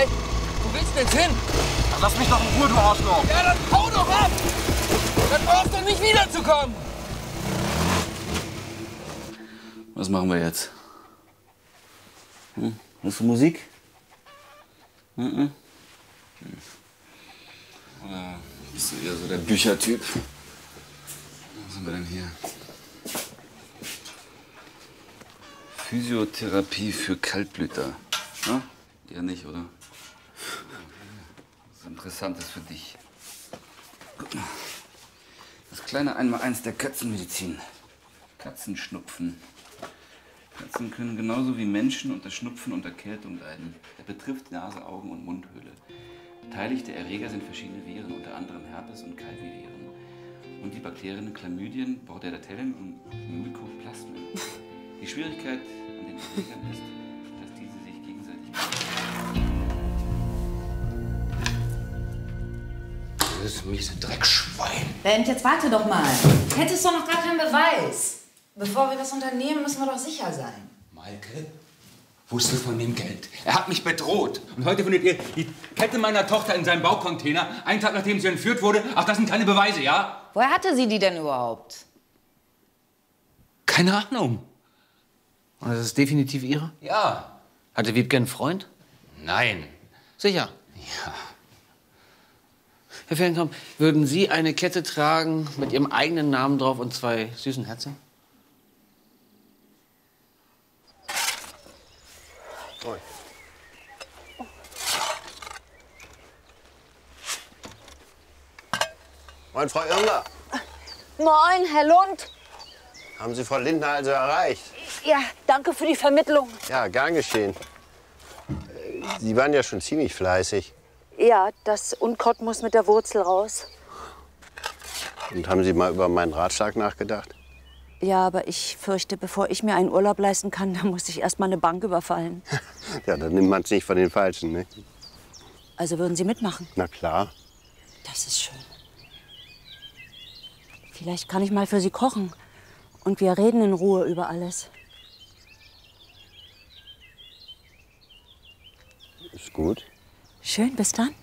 Hey, wo willst du denn hin? Dann lass mich doch in Ruhe, du Arschloch! Ja, dann hau doch ab! Dann brauchst du nicht wiederzukommen! Was machen wir jetzt? Hast du Musik? Oder bist du eher so der Büchertyp? Was haben wir denn hier? Physiotherapie für Kaltblüter. Ja? Eher nicht, oder? Was Interessantes für dich. Guck mal. Das kleine Einmaleins der Katzenmedizin. Katzenschnupfen. Katzen können genauso wie Menschen unter Schnupfen und Erkältung leiden. Er betrifft Nase, Augen und Mundhöhle. Beteiligte Erreger sind verschiedene Viren, unter anderem Herpes und Calviviren. Und die Bakterien Chlamydien, Bordetella und Mycoplasmen. Die Schwierigkeit an den Erregern ist, dass diese sich gegenseitig Dieses miese Dreckschwein. Bernd, jetzt warte doch mal. Hättest doch noch gar keinen Beweis. Bevor wir das unternehmen, müssen wir doch sicher sein. Maike wusste von dem Geld. Er hat mich bedroht. Und heute findet ihr die Kette meiner Tochter in seinem Baucontainer, einen Tag nachdem sie entführt wurde. Ach, das sind keine Beweise, ja? Woher hatte sie die denn überhaupt? Keine Ahnung. Und das ist definitiv Ihre? Ja. Hatte Wiebke einen Freund? Nein. Sicher. Ja. Herr Fehrenkamp, würden Sie eine Kette tragen mit Ihrem eigenen Namen drauf und 2 süßen Herzen? Moin, Frau Irmler. Moin, Herr Lund. Haben Sie Frau Lindner also erreicht? Ja, danke für die Vermittlung. Ja, gern geschehen. Sie waren ja schon ziemlich fleißig. Ja, das Unkraut muss mit der Wurzel raus. Und haben Sie mal über meinen Ratschlag nachgedacht? Ja, aber ich fürchte, bevor ich mir einen Urlaub leisten kann, da muss ich erst mal eine Bank überfallen. Ja, dann nimmt man es nicht von den Falschen, ne? Also würden Sie mitmachen? Na klar. Das ist schön. Vielleicht kann ich mal für Sie kochen. Und wir reden in Ruhe über alles. Ist gut. Schön, bis dann.